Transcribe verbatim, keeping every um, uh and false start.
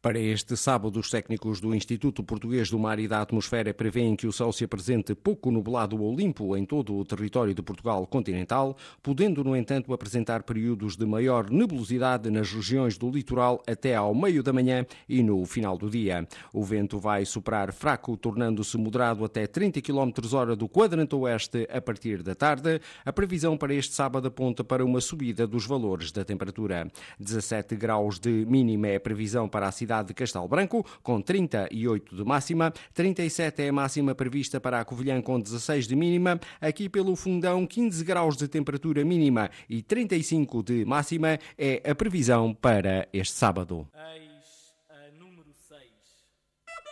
Para este sábado, os técnicos do Instituto Português do Mar e da Atmosfera prevêem que o céu se apresente pouco nublado ou limpo em todo o território de Portugal continental, podendo, no entanto, apresentar períodos de maior nebulosidade nas regiões do litoral até ao meio da manhã e no final do dia. O vento vai soprar fraco, tornando-se moderado até trinta quilómetros hora do quadrante oeste a partir da tarde. A previsão para este sábado aponta para uma subida dos valores da temperatura. dezassete graus de mínima é a previsão para a cidade de Castelo Branco, com trinta e oito de máxima, trinta e sete é a máxima prevista para a Covilhã, com dezasseis de mínima, aqui pelo Fundão quinze graus de temperatura mínima e trinta e cinco de máxima é a previsão para este sábado.